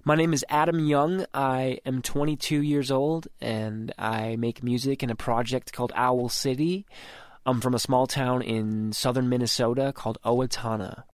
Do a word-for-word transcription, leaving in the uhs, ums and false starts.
My name is Adam Young. I am twenty-two years old, and I make music in a project called Owl City. I'm from a small town in southern Minnesota called Owatonna.